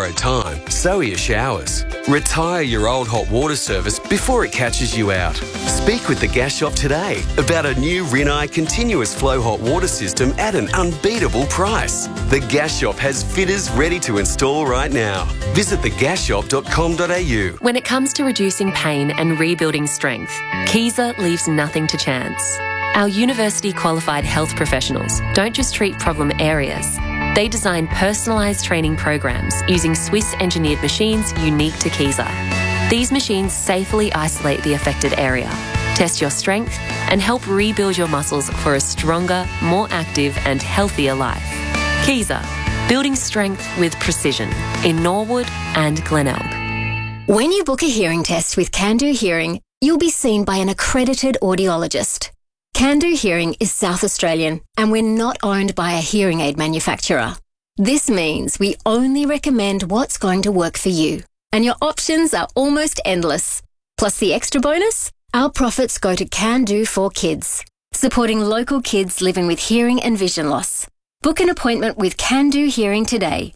borrowed time, so are your showers. Retire your old hot water service before it catches you out. Speak with the Gas Shop today about a new Rinnai continuous flow hot water system at an unbeatable price. The Gas Shop has fitters ready to install right now. Visit thegasshop.com.au. When it comes to reducing pain and rebuilding strength, Kaiser leaves nothing to chance. Our university-qualified health professionals don't just treat problem areas. They design personalised training programs using Swiss-engineered machines unique to Kaiser. These machines safely isolate the affected area, test your strength, and help rebuild your muscles for a stronger, more active and healthier life. Kaiser, building strength with precision in Norwood and Glenelg. When you book a hearing test with Can-Do Hearing, you'll be seen by an accredited audiologist. Can-Do Hearing is South Australian and we're not owned by a hearing aid manufacturer. This means we only recommend what's going to work for you, and your options are almost endless. Plus the extra bonus, our profits go to Can-Do for Kids, supporting local kids living with hearing and vision loss. Book an appointment with Can-Do Hearing today.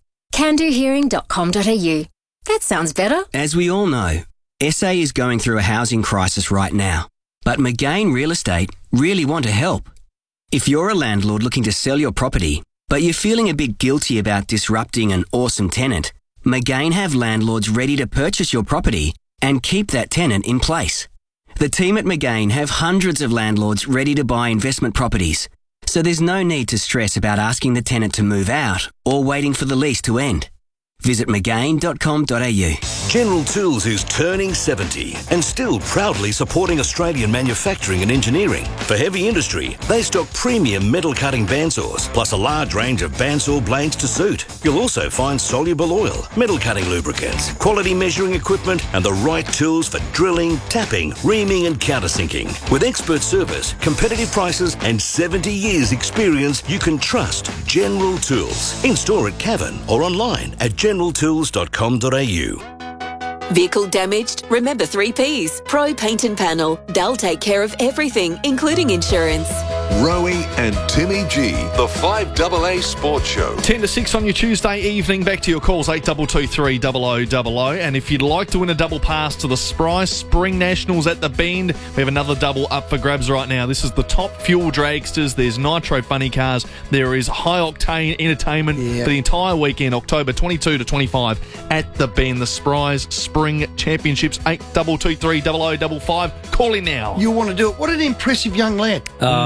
candohearing.com.au. That sounds better. As we all know, SA is going through a housing crisis right now. But McGain Real Estate really want to help. If you're a landlord looking to sell your property, but you're feeling a bit guilty about disrupting an awesome tenant, McGain have landlords ready to purchase your property and keep that tenant in place. The team at McGain have hundreds of landlords ready to buy investment properties, so there's no need to stress about asking the tenant to move out or waiting for the lease to end. Visit McGain.com.au. General Tools is turning 70 and still proudly supporting Australian manufacturing and engineering. For heavy industry, they stock premium metal cutting bandsaws, plus a large range of bandsaw blades to suit. You'll also find soluble oil, metal cutting lubricants, quality measuring equipment, and the right tools for drilling, tapping, reaming, and countersinking. With expert service, competitive prices, and 70 years experience, you can trust General Tools. In store at Cavan or online at generaltools.com.au. Vehicle damaged? Remember 3 Ps. Pro Paint and Panel. They'll take care of everything, including insurance. Rowie and Timmy G, the 5AA Sports Show. 10 to 6 on your Tuesday evening. Back to your calls, 8223 0000. And if you'd like to win a double pass to the Spry Spring Nationals at the Bend, we have another double up for grabs right now. This is the top fuel dragsters. There's Nitro Funny Cars. There is high-octane entertainment for the entire weekend, October 22 to 25 at the Bend. The Spry's Spring Championships, 8223 0055. Call in now. You want to do it. What an impressive young lad.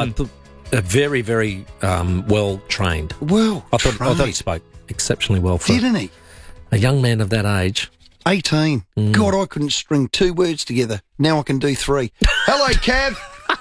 Very, very well trained. I thought he spoke exceptionally well for Didn't he? a young man of that age. 18. God, I couldn't string 2 words together. Now I can do 3. Hello, Cav.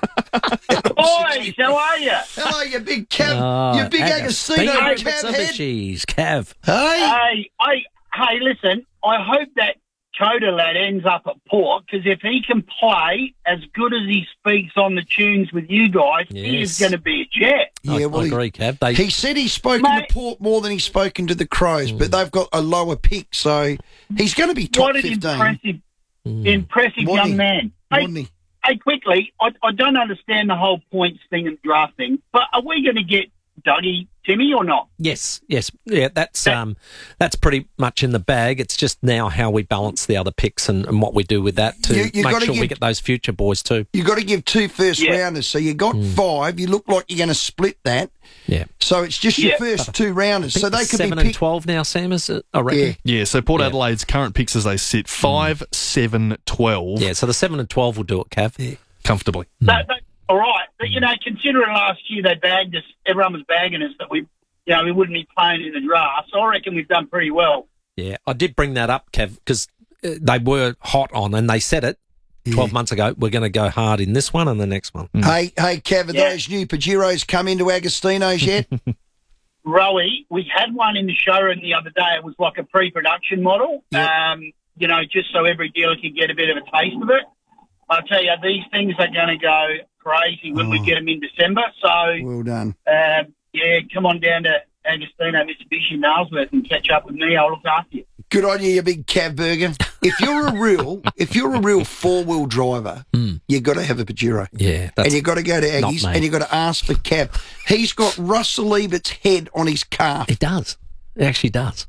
Boys, how are you? Hello, you big Cav. You big Agostino Cav head. Cav. Hey. Hey, listen, I hope that Coda lad ends up at Port, because if he can play as good as he speaks on the tunes with you guys, he is going to be a jet. Yeah, I agree, Cav. He said he's spoken to Port more than he's spoken to the Crows, but they've got a lower pick, so he's going to be top 15. What an impressive young man. Hey, quickly, I don't understand the whole points thing and draft thing, but are we going to get Dougie, Timmy, or not? Yes. Yeah, that's pretty much in the bag. It's just now how we balance the other picks and what we do with that to make sure we get those future boys too. You've got to give 2 first-rounders. So you got 5. You look like you're going to split that. Yeah. So it's just your first 2 rounders. So they could 7 be picked. and 12 now, Sam, is it? I reckon. Yeah, so Port Adelaide's current picks as they sit, 5, 7, 12. Yeah, so the 7 and 12 will do it, Cav. Comfortably. All right, but considering last year they bagged us, everyone was bagging us that we wouldn't be playing in the draft. So I reckon we've done pretty well. Yeah, I did bring that up, Kev, because they were hot on, and they said it 12 months ago. We're going to go hard in this one and the next one. Hey, Kev, have those new Pajeros come into Agostino's yet? Rowie, we had one in the showroom the other day. It was like a pre-production model, just so every dealer could get a bit of a taste of it. I'll tell you, these things are going to go crazy when we get them in December. So, well done. Come on down to Agostino Mitsubishi Nailsworth and catch up with me. I'll look after you. Good on you, you big Cav Burger. If you're a real 4-wheel driver, you got to have a Pajero. Yeah, and you got to go to Aggies and you got to ask for Cav. He's got Russell Ebert's head on his calf. It does. It actually does.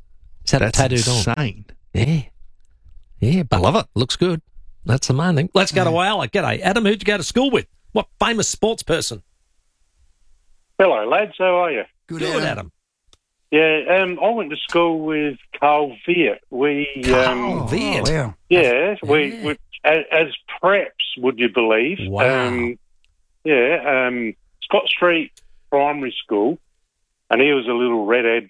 Is that That's tattooed insane. on? Yeah, but I love it. Looks good. That's the main thing. Let's go to Wowler. G'day. Adam, who'd you go to school with? What famous sports person? Hello, lads. How are you? Good, Adam. Yeah, I went to school with Carl Veer. Carl Veer? Wow. Yeah, we as preps, would you believe? Wow. Scott Street Primary School, and he was a little redhead,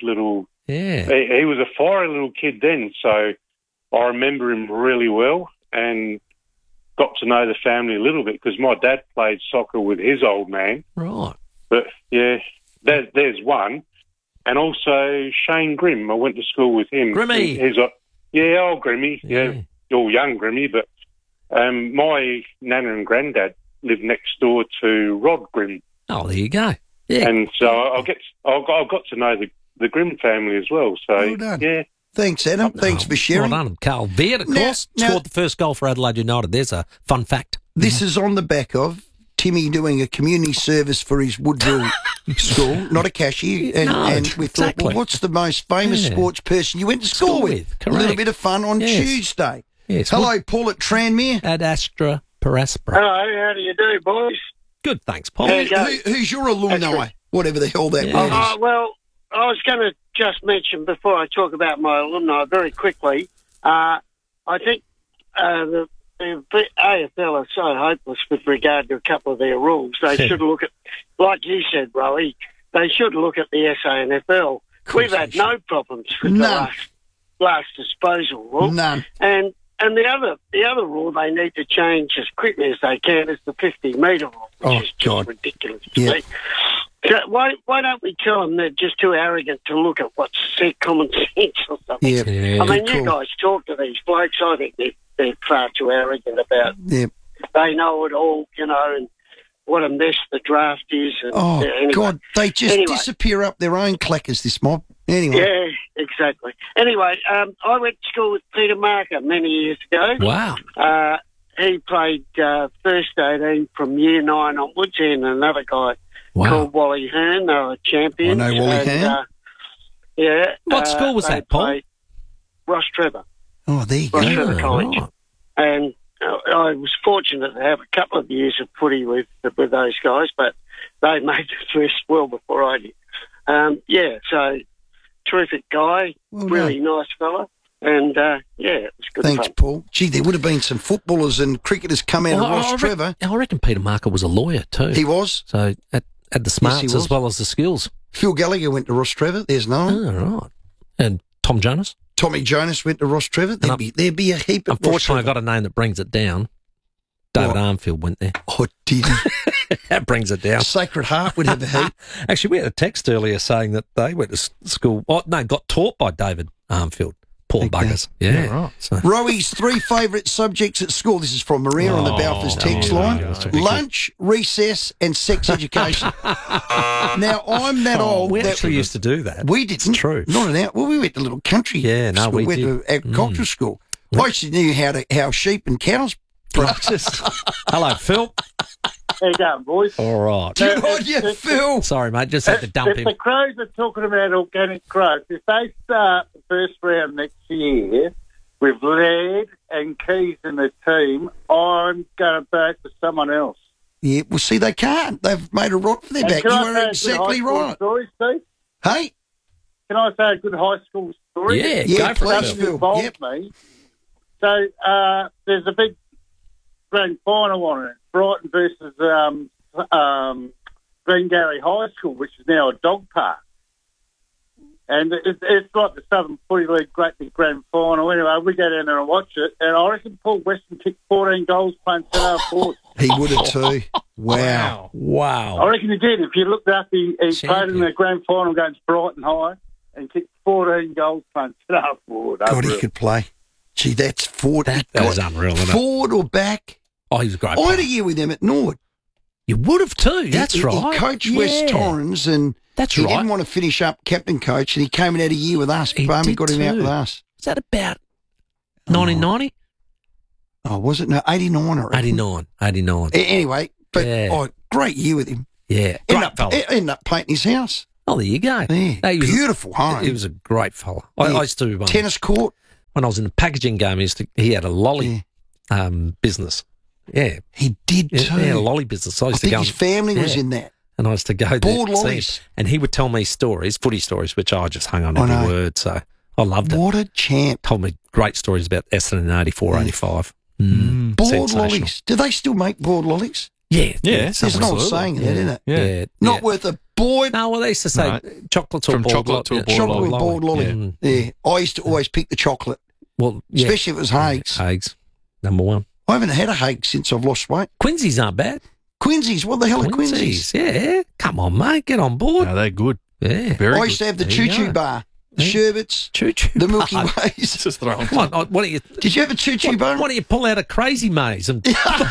he was a fiery little kid then, so I remember him really well and got to know the family a little bit because my dad played soccer with his old man. Right. But, yeah, there's one. And also Shane Grimm. I went to school with him. Grimmy. Old Grimmy. Yeah, all young Grimmy. But my nana and granddad lived next door to Rod Grimm. Oh, there you go. Yeah. And so I got to know the Grimm family as well. So, Well done. yeah. Thanks, Adam. Thanks for sharing. Well done. Carl Veer, of course, scored the first goal for Adelaide United. There's a fun fact. This is on the back of Timmy doing a community service for his Woodville school, not a cashier. And we thought, well, what's the most famous sports person you went to school with? Correct. A little bit of fun on Tuesday. Yes. Hello, Paul at Tranmere. Ad Astra Paraspora. Hello, how do you do, boys? Good, thanks, Paul. Who's your alumni? Whatever the hell that was. Well, I was going to just mention before I talk about my alumni very quickly. I think the AFL are so hopeless with regard to a couple of their rules. They should look at, like you said, Rowie, they should look at the SANFL. We've had no problems with the last disposal rule. None. And the other rule they need to change as quickly as they can is the 50-metre rule, which is just ridiculous to me. So why don't we tell them they're just too arrogant to look at what's common sense or something? Yeah. I mean, you guys talk to these blokes. I think they're far too arrogant about. Yeah. They know it all, and what a mess the draft is. And, anyway. God, they just disappear up their own clackers, this mob. Anyway. Yeah, exactly. Anyway, I went to school with Peter Marker many years ago. Wow. He played first 18 from year 9 onwards, and another guy called Wally Hearn. They were champions. I know Wally Hearn. What school was that, Paul? Ross Trevor. Oh, there you go. Ross Trevor College. Right. And I was fortunate to have a couple of years of footy with those guys, but they made the first well before I did. So terrific guy, really nice fella. And, it was good Thanks, fun. Paul. Gee, there would have been some footballers and cricketers come out of Ross Trevor. I reckon Peter Marker was a lawyer too. He was. So had the smarts as well as the skills. Phil Gallagher went to Ross Trevor. There's no one. Oh, right. And Tom Jonas? Tommy Jonas went to Ross Trevor. There'd be a heap of Unfortunately, I got a name that brings it down. David Armfield went there. Oh, did he? That brings it down. Sacred Heart would have a heap. Actually, we had a text earlier saying that they went to school. Oh, no, got taught by David Armfield. Poor buggers. Yeah. Right. So. Rowie's 3 favourite subjects at school. This is from Maria on the Balfours text line. Lunch, recess and sex education. Now, I'm that old. We actually used to do that. We didn't. It's true. Not an out. Well, we went to little country school. We went did. to agricultural school. I actually knew how sheep and cows practice. Hello, Phil. How you going, boys? All right. Good on you, Phil. Sorry, mate. Just had to dump him. If the Crows are talking about organic growth, if they start the first round next year with Laird and Keys in the team, I'm going to back for someone else. Yeah, well, see, they can't. They've made a rock for their back. You are exactly right. Story, Steve? Hey? Can I say a good high school story? Yeah, please, Phil. Me. So there's a big grand final on it. Brighton versus Glengarry High School, which is now a dog park. And it's like the Southern Footy League Great Big Grand Final. Anyway, we go down there and watch it, and I reckon Paul Weston kicked 14 goals playing centre forward. He would have too. Wow. I reckon he did. If you looked up, he played in the grand final against Brighton High and kicked 14 goals playing centre forward. God, he could play. Gee, that's forward. That was unreal, isn't it? Forward or back? Oh, he was a great I player. had a year with him at Nord. You would have too. That's right. He coached West Torrens, and he didn't want to finish up captain coach, and he came and had a year with us. Barmy got him out with us. Was that about 1990? Oh, was it? No, 89 or 89. Anyway, but great year with him. Yeah. Ended up painting his house. Oh, there you go. Yeah. Beautiful home. He was a great fella. I used to... tennis court? When I was in the packaging game, he had a lolly business. Yeah. He did too. He had a lolly business. I think his family was in that. And I used to go there. Board lollies. And he would tell me stories, footy stories, which I just hung on every word. So I loved it. What a champ. Told me great stories about Essendon in 84, 85. Board lollies. Do they still make board lollies? Yeah. There's no saying that, isn't it? Yeah. Not worth a board. No, well, they used to say chocolate to a board lolly. Chocolate with board lolly. Yeah. I used to always pick the chocolate. Well, especially if it was Haigh's. Haigh's, number one. I haven't had a Haigh's since I've lost weight. Quincy's aren't bad. Quincy's? What the hell are Quincy's? Yeah. Come on, mate. Get on board. No, they're good. Yeah. Very I used to have the choo-choo bar. The sherbets. Choo-choo the Milky Ways. Just throw them. Come on, why don't you... Did you have a choo-choo bar? Why don't you pull out a Crazy Maze and...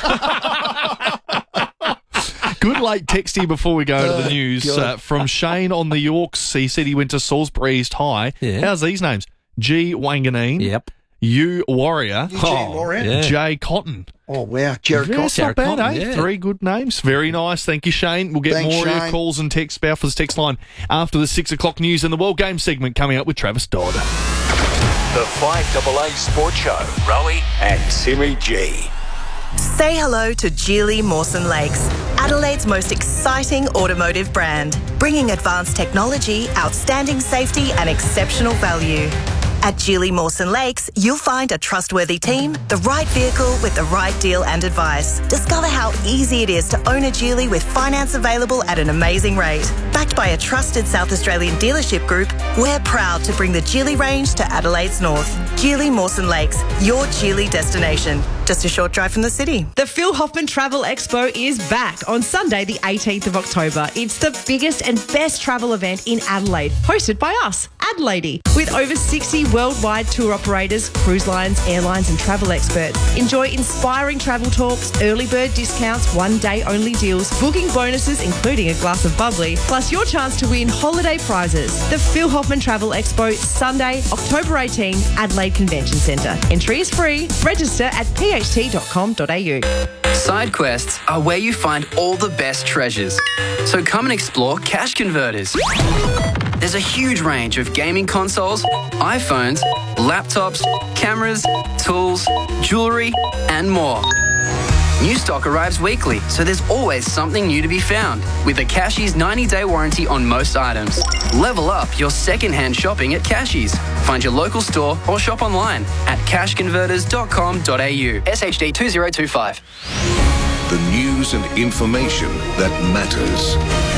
Good late text here before we go to the news from Shane on the Yorks. He said he went to Salisbury East High. Yeah. How's these names? G. Wanganeen. Yep. U. Warrior. Warrior. J. Cotton. Oh, wow. Jared Cotton. That's not bad, eh? Yeah. 3 good names. Very nice. Thank you, Shane. We'll get more of your calls and texts about for the text line after the 6 o'clock news and the World Game segment coming up with Travis Dodd. The 5AA Sports Show. Rowie and Timmy G. Say hello to Geely Mawson Lakes, Adelaide's most exciting automotive brand, bringing advanced technology, outstanding safety and exceptional value. At Geely Mawson Lakes, you'll find a trustworthy team, the right vehicle with the right deal and advice. Discover how easy it is to own a Geely with finance available at an amazing rate. Backed by a trusted South Australian dealership group, we're proud to bring the Geely range to Adelaide's north. Geely Mawson Lakes, your Geely destination. Just a short drive from the city. The Phil Hoffman Travel Expo is back on Sunday, the 18th of October. It's the biggest and best travel event in Adelaide, hosted by us, Adelaide, with over 60 worldwide tour operators, cruise lines, airlines and travel experts. Enjoy inspiring travel talks, early bird discounts, one-day only deals, booking bonuses including a glass of bubbly, plus your chance to win holiday prizes. The Phil Hoffman Travel Expo, Sunday, October 18, Adelaide Convention Centre. Entry is free. Register at pht.com.au. Side quests are where you find all the best treasures. So come and explore Cash Converters. There's a huge range of gaming consoles, iPhones, laptops, cameras, tools, jewellery, and more. New stock arrives weekly, so there's always something new to be found. With a Cashies 90-day warranty on most items. Level up your second-hand shopping at Cashies. Find your local store or shop online at cashconverters.com.au. SHD 2025. The news and information that matters.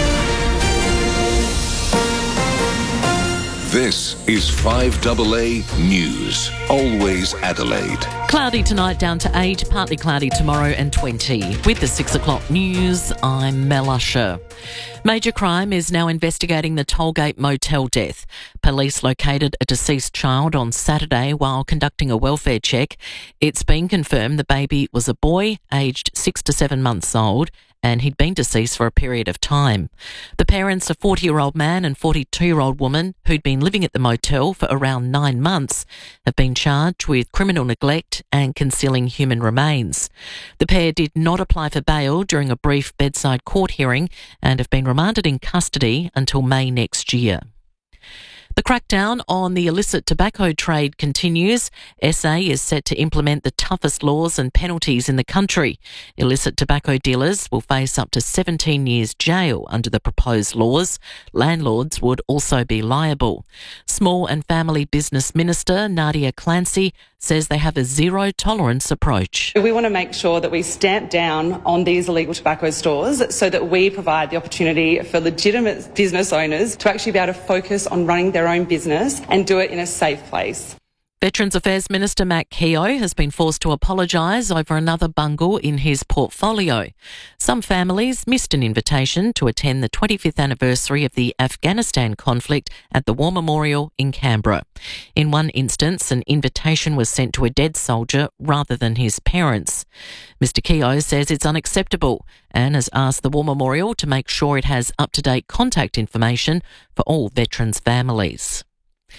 This is 5AA News. Always Adelaide. Cloudy tonight, down to 8, partly cloudy tomorrow and 20. With the 6 o'clock news, I'm Mel Usher. Major Crime is now investigating the Tollgate motel death. Police located a deceased child on Saturday while conducting a welfare check. It's been confirmed the baby was a boy, aged 6 to 7 months old, and he'd been deceased for a period of time. The parents, a 40-year-old man and 42-year-old woman who'd been living at the motel for around 9 months, have been charged with criminal neglect and concealing human remains. The pair did not apply for bail during a brief bedside court hearing and have been remanded in custody until May next year. The crackdown on the illicit tobacco trade continues. SA is set to implement the toughest laws and penalties in the country. Illicit tobacco dealers will face up to 17 years jail under the proposed laws. Landlords would also be liable. Small and Family Business Minister Nadia Clancy says they have a zero-tolerance approach. We want to make sure that we stamp down on these illegal tobacco stores so that we provide the opportunity for legitimate business owners to actually be able to focus on running their own business and do it in a safe place. Veterans Affairs Minister Matt Keogh has been forced to apologise over another bungle in his portfolio. Some families missed an invitation to attend the 25th anniversary of the Afghanistan conflict at the War Memorial in Canberra. In one instance, an invitation was sent to a dead soldier rather than his parents. Mr Keogh says it's unacceptable and has asked the War Memorial to make sure it has up-to-date contact information for all veterans' families.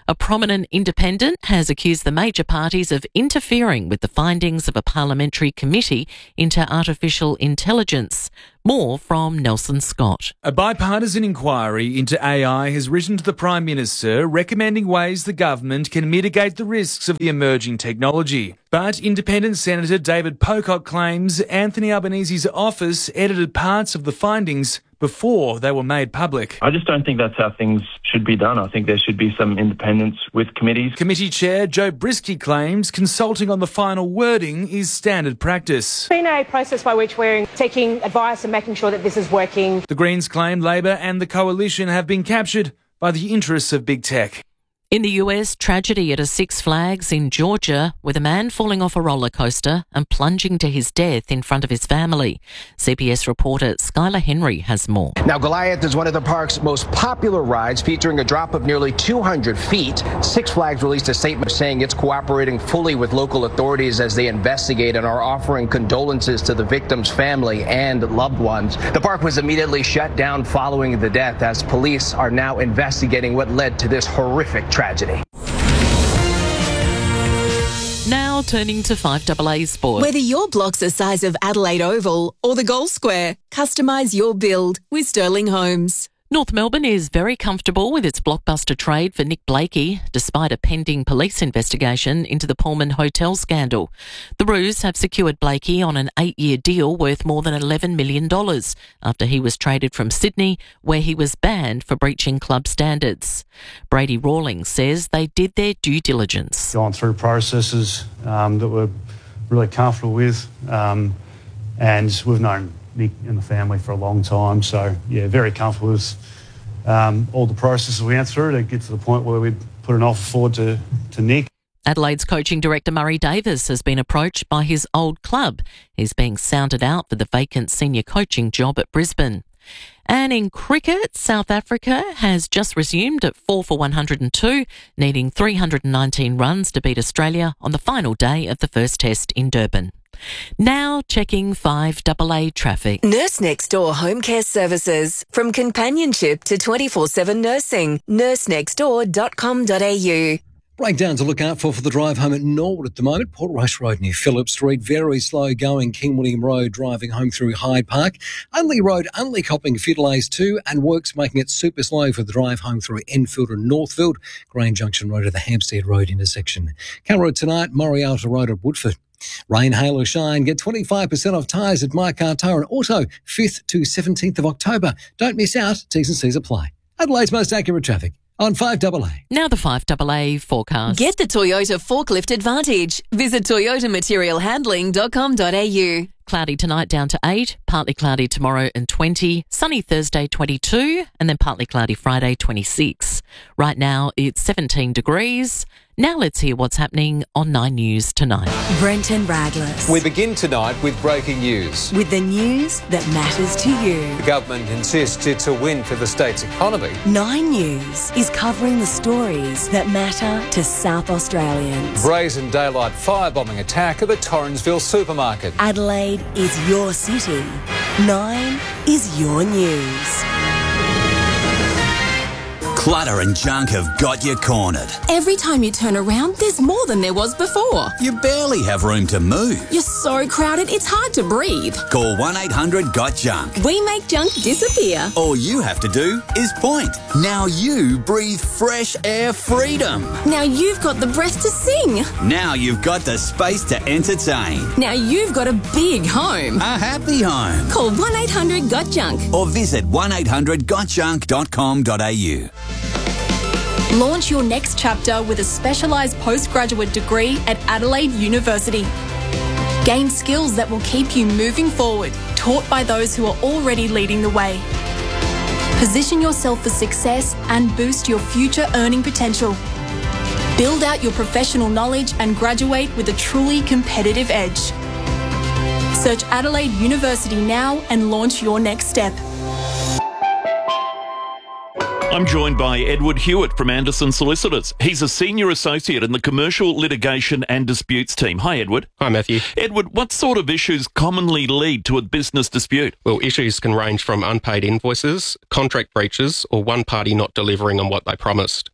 A prominent independent has accused the major parties of interfering with the findings of a parliamentary committee into artificial intelligence. More from Nelson Scott. A bipartisan inquiry into AI has written to the Prime Minister recommending ways the government can mitigate the risks of the emerging technology. But Independent Senator David Pocock claims Anthony Albanese's office edited parts of the findings before they were made public. I just don't think that's how things should be done. I think there should be some independence with committees. Committee Chair Joe Brisky claims consulting on the final wording is standard practice. It's been a process by which we're taking advice and making sure that this is working. The Greens claim Labor and the Coalition have been captured by the interests of big tech. In the US, tragedy at a Six Flags in Georgia with a man falling off a roller coaster and plunging to his death in front of his family. CBS reporter Skylar Henry has more. Now, Goliath is one of the park's most popular rides, featuring a drop of nearly 200 feet. Six Flags released a statement saying it's cooperating fully with local authorities as they investigate and are offering condolences to the victim's family and loved ones. The park was immediately shut down following the death, as police are now investigating what led to this horrific tragedy. Now turning to 5AA Sport. Whether your block's the size of Adelaide Oval or the Gold Square, customise your build with Sterling Homes. North Melbourne is very comfortable with its blockbuster trade for Nick Blakey, despite a pending police investigation into the Pullman Hotel scandal. The Roos have secured Blakey on an 8-year deal worth more than $11 million after he was traded from Sydney, where he was banned for breaching club standards. Brady Rawlings says they did their due diligence. Gone through processes that we're really comfortable with, and we've known Nick and the family for a long time, so yeah, very comfortable with all the processes we went through to get to the point where we'd put an offer forward to Nick. Adelaide's coaching director Murray Davis has been approached by his old club. He's being sounded out for the vacant senior coaching job at Brisbane. And in cricket, South Africa has just resumed at 4 for 102, needing 319 runs to beat Australia on the final day of the first test in Durban. Now checking 5AA traffic. Nurse Next Door Home Care Services. From companionship to 24/7 nursing. nursenextdoor.com.au. Breakdown to look out for the drive home at Norwood at the moment. Port Rush Road near Phillip Street. Very slow going. King William Road driving home through Hyde Park. Unley Road, Unley copping a few delays too, and works making it super slow for the drive home through Enfield and Northfield. Grange Junction Road at the Hampstead Road intersection. Canberra Road tonight, Morialta Road at Woodford. Rain, hail or shine, get 25% off tyres at My Car Tyre and Auto, 5th to 17th of October. Don't miss out, T's and C's apply. Adelaide's most accurate traffic on 5AA. Now the 5AA forecast. Get the Toyota Forklift Advantage. Visit toyotamaterialhandling.com.au. Cloudy tonight down to 8, partly cloudy tomorrow and 20, sunny Thursday 22, and then partly cloudy Friday 26. Right now it's 17 degrees. Now let's hear what's happening on 9 News tonight. Brenton Raglas. We begin tonight with breaking news. With the news that matters to you. The government insists it's a win for the state's economy. 9 News is covering the stories that matter to South Australians. Brazen daylight firebombing attack at the Torrensville supermarket. Adelaide is your city. 9 is your news. Clutter and junk have got you cornered. Every time you turn around, there's more than there was before. You barely have room to move. You're so crowded, it's hard to breathe. Call 1-800-GOT-JUNK. We make junk disappear. All you have to do is point. Now you breathe fresh air freedom. Now you've got the breath to sing. Now you've got the space to entertain. Now you've got a big home. A happy home. Call 1-800-GOT-JUNK. Or visit 1-800-GOTJUNK.com.au. Launch your next chapter with a specialised postgraduate degree at Adelaide University. Gain skills that will keep you moving forward, taught by those who are already leading the way. Position yourself for success and boost your future earning potential. Build out your professional knowledge and graduate with a truly competitive edge. Search Adelaide University now and launch your next step. I'm joined by Edward Hewitt from Anderson Solicitors. He's a senior associate in the Commercial Litigation and Disputes team. Hi, Edward. Hi, Matthew. Edward, what sort of issues commonly lead to a business dispute? Well, issues can range from unpaid invoices, contract breaches, or one party not delivering on what they promised.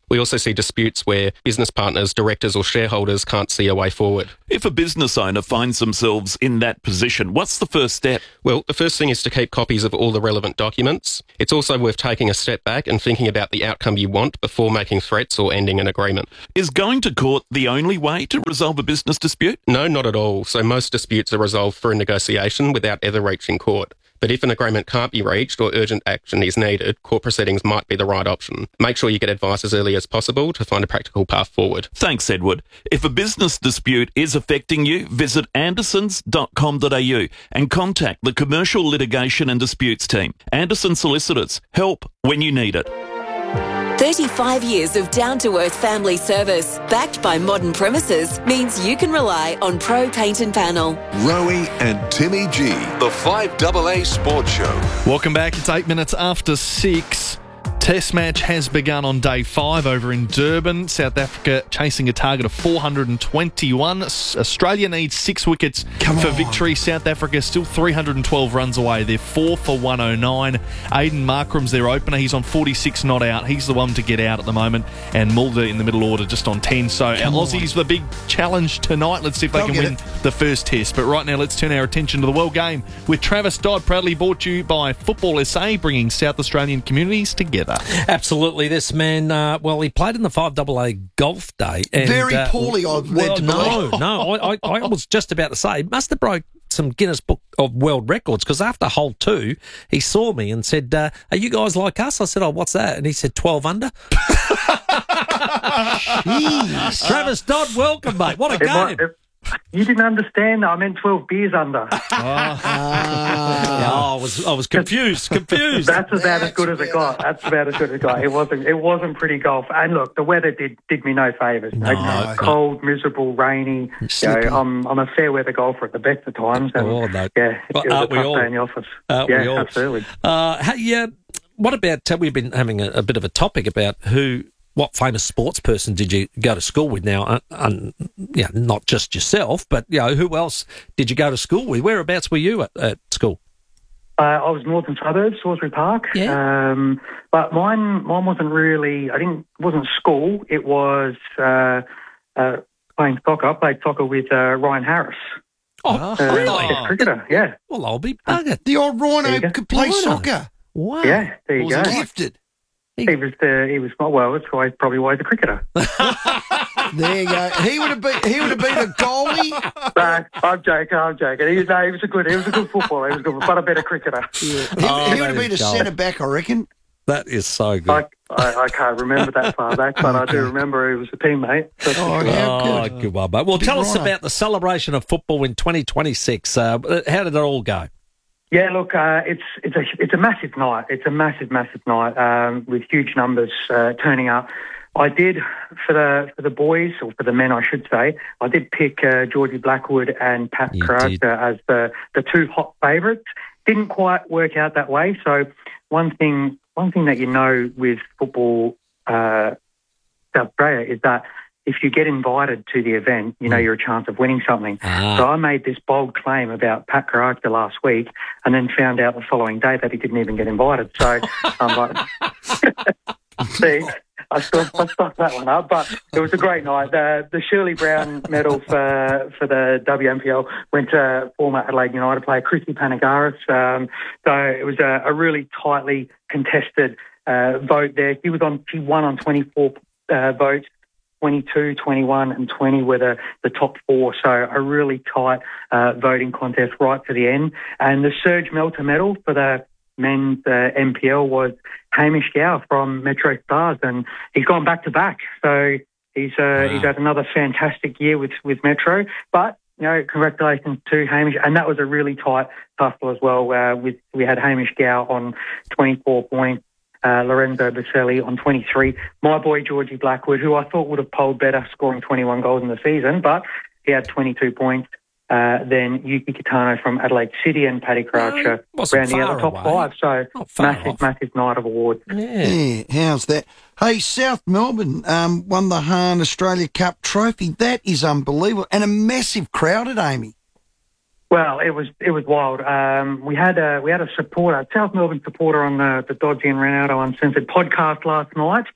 We also see disputes where business partners, directors or shareholders can't see a way forward. If a business owner finds themselves in that position, what's the first step? Well, the first thing is to keep copies of all the relevant documents. It's also worth taking a step back and thinking about the outcome you want before making threats or ending an agreement. Is going to court the only way to resolve a business dispute? No, not at all. So most disputes are resolved through negotiation without ever reaching court. But if an agreement can't be reached or urgent action is needed, court proceedings might be the right option. Make sure you get advice as early as possible to find a practical path forward. Thanks, Edward. If a business dispute is affecting you, visit andersons.com.au and contact the Commercial Litigation and Disputes team. Anderson Solicitors. Help when you need it. 35 years of down-to-earth family service, backed by modern premises, means you can rely on Pro Paint and Panel. Rowie and Timmy G, the 5AA Sports Show. Welcome back. It's 8 minutes after 6. Test match has begun on day 5 over in Durban. South Africa chasing a target of 421. Australia needs 6 wickets for victory. South Africa still 312 runs away. They're 4 for 109. Aiden Markram's their opener. He's on 46 not out. He's the one to get out at the moment. And Mulder in the middle order just on 10. So our Aussies, the big challenge tonight. Let's see if they can win the first test. But right now, let's turn our attention to the World Game with Travis Dodd, proudly brought to you by Football SA, bringing South Australian communities together. Absolutely. This man, he played in the 5AA Golf Day. And, very poorly, I've led to believe. I was just about to say, he must have broke some Guinness Book of World Records, because after hole 2, he saw me and said, are you guys like us? I said, what's that? And he said, 12 under. Jeez. Travis Dodd, welcome, mate. What a game. You didn't understand. I meant 12 beers under. I was confused. That's about as good as it got. It wasn't pretty golf. And look, the weather did me no favours. Cold, miserable, rainy. I'm a fair weather golfer at the best of times. And, it was a tough day in the office. Absolutely. What about, we've been having a bit of a topic about what famous sports person did you go to school with now? Not just yourself, but who else did you go to school with? Whereabouts were you at school? I was Northern Suburbs, Salisbury Park. Yeah. But mine wasn't really. Wasn't school. It was playing soccer. I played soccer with Ryan Harris. Oh, really? Cricketer. Yeah. Well, I'll be buggered. The old Rhino could play soccer. Wow. Yeah. There you go. Gifted. He was that's probably why he's a cricketer. There you go. He would have been a goalie. No, I'm joking. He was a good footballer. He was good, but a better cricketer. Yeah. He would have been a centre back, I reckon. That is so good. I can't remember that far back, but I do remember he was a teammate. Good one, mate. Well, tell us about the celebration of football in 2026. How did it all go? Yeah, look, it's a massive night. It's a massive night with huge numbers turning up. I did for the boys, or for the men, I should say. I did pick Georgie Blackwood and Pat Caracter as the two hot favourites. Didn't quite work out that way. So one thing that with football South Australia is that if you get invited to the event, you're a chance of winning something. So I made this bold claim about Pat Caracter last week and then found out the following day that he didn't even get invited. So I'm like, see, I stuck that one up. But it was a great night. The Shirley Brown medal for the WMPL went to former Adelaide United player Chrissy Panagaris. So it was a really tightly contested vote there. She won on 24 votes. 22, 21 and 20 were the top 4, so a really tight voting contest right to the end. And the Serge Melter medal for the men's MPL was Hamish Gow from Metro Stars, and he's gone back-to-back. So he's had another fantastic year with Metro. But, congratulations to Hamish. And that was a really tight tussle as well. We had Hamish Gow on 24 points. Lorenzo Baselli on 23. My boy Georgie Blackwood, who I thought would have polled better, scoring 21 goals in the season, but he had 22 points. Then Yuki Kitano from Adelaide City and Paddy Croucher rounding out the top 5. So massive night of awards. Yeah, how's that? Hey, South Melbourne won the Hahn Australia Cup trophy. That is unbelievable. And a massive crowd at Amy. Well, it was wild. We had a supporter, a South Melbourne supporter, on the Dodgy and Ronaldo Uncensored podcast last night,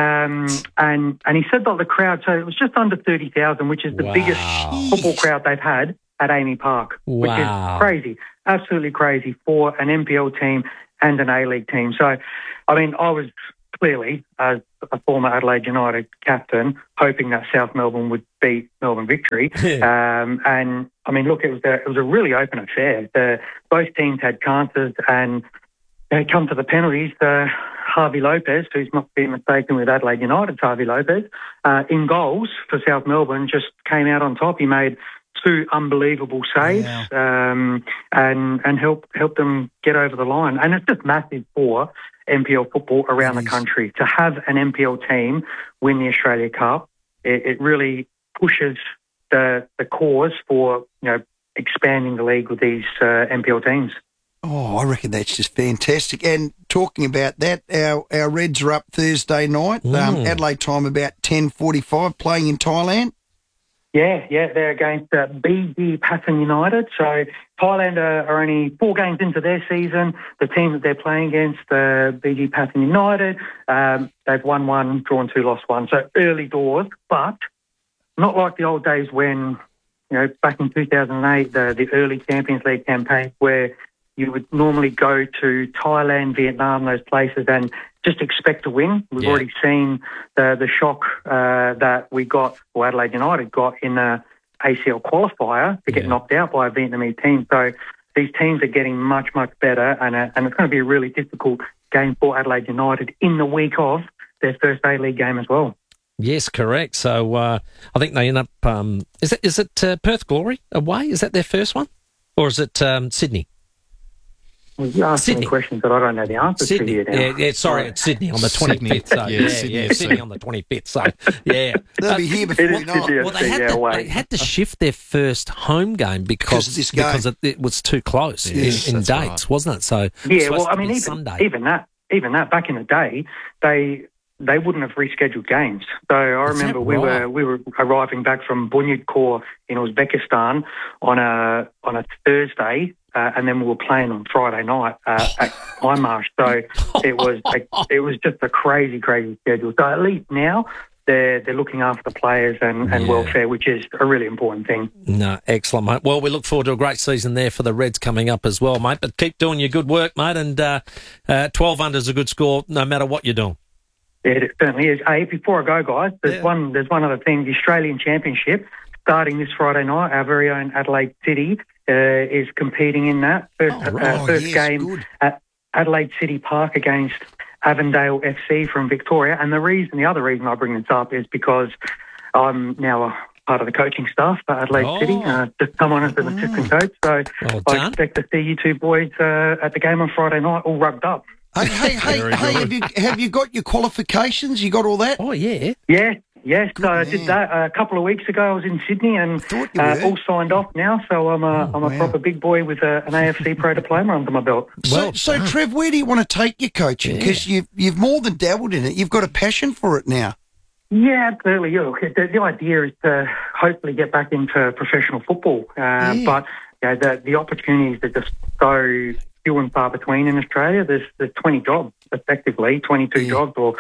and he said that the crowd, so it was just under 30,000, which is the biggest football crowd they've had at Amy Park, which is crazy, absolutely crazy for an NPL team and an A-League team. So, I mean, I was clearly, as a former Adelaide United captain, hoping that South Melbourne would beat Melbourne Victory. And, I mean, look, it was a really open affair. Both teams had chances, and it come to the penalties. Harvey Lopez, who's not been mistaken with Adelaide United's Harvey Lopez, in goals for South Melbourne, just came out on top. He made 2 unbelievable saves and helped them get over the line. And it's just massive for NPL football around the country. To have an NPL team win the Australia Cup, it really pushes the cause for, expanding the league with these NPL teams. Oh, I reckon that's just fantastic. And talking about that, our Reds are up Thursday night, Adelaide time about 10:45, playing in Thailand. Yeah, they're against BG Pathan United. So Thailand are only 4 games into their season. The team that they're playing against, BG Pathan United, they've won 1, drawn 2, lost 1. So early doors, but not like the old days when, back in 2008, the early Champions League campaign, where you would normally go to Thailand, Vietnam, those places, and just expect to win. We've already seen the shock that we got, or Adelaide United got, in the ACL qualifier to get knocked out by a Vietnamese team. So these teams are getting much, much better, and it's going to be a really difficult game for Adelaide United in the week of their first A-League game as well. Yes, correct. So I think they end up... is it Perth Glory away? Is that their first one? Or is it Sydney? Well, you're asking questions that I don't know the answer to here now. Sorry, it's Sydney on the 25th. So, Sydney on the 25th. So, yeah. They'll be here before we know it. Well, they had to shift their first home game because it was too close in dates, wasn't it? So, I mean, even that back in the day, they wouldn't have rescheduled games. So I remember we were arriving back from Bunyodkor in Uzbekistan on a Thursday. And then we were playing on Friday night at Imarsh. So it was just a crazy, crazy schedule. So at least now they're looking after the players and welfare, which is a really important thing. No, excellent, mate. Well, we look forward to a great season there for the Reds coming up as well, mate. But keep doing your good work, mate. And 12 under is a good score no matter what you're doing. Yeah, it certainly is. Hey, before I go, guys, there's one other thing. The Australian Championship, starting this Friday night, our very own Adelaide City is competing in that. First game at Adelaide City Park against Avondale FC from Victoria. And the other reason I bring this up is because I'm now a part of the coaching staff for Adelaide City. Just come on as an assistant coach. So I expect to see you two boys at the game on Friday night all rubbed up. Hey, have you got your qualifications? You got all that? Oh, yeah. Yes, I did that a couple of weeks ago. I was in Sydney and all signed off now. So I'm a proper big boy with an AFC Pro diploma under my belt. So Trev, where do you want to take your coaching? Because you've more than dabbled in it. You've got a passion for it now. Yeah, absolutely. Look, the idea is to hopefully get back into professional football. But the opportunities are just so few and far between in Australia. There's 20 jobs, effectively, 22 jobs, or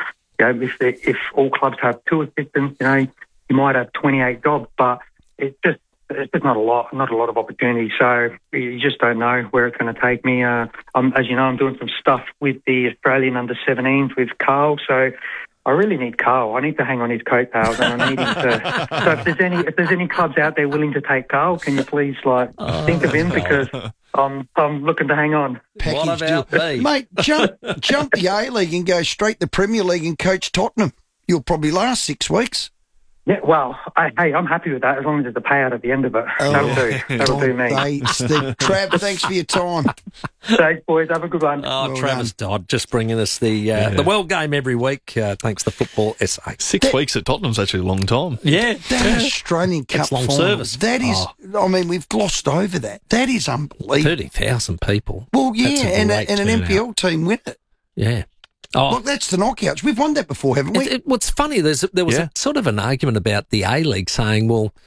if all clubs have 2 assistants, you might have 28 jobs, but it's just not a lot of opportunity. So you just don't know where it's going to take me. As you know, I'm doing some stuff with the Australian under-17s with Carl, so I really need Carl. I need to hang on his coattails, and I need him to. So if there's any clubs out there willing to take Carl, can you please think of him, because I'm looking to hang on. What about me, mate? Jump the A-League and go straight to Premier League and coach Tottenham. You'll probably last 6 weeks. Yeah, well, I'm happy with that as long as there's a payout at the end of it. That'll do me. Trav, thanks for your time. Thanks, boys. Have a good one. Travis Dodd just bringing us the World Game every week, thanks to Football SA. 6 weeks at Tottenham's actually a long time. Yeah. That Australian Cup long final, service. that is, I mean, we've glossed over that. That is unbelievable. 30,000 people. Well, yeah, and an NPL team win it. Yeah. Look, that's the knockouts. We've won that before, haven't we? What's funny, there was a sort of an argument about the A-League saying, well,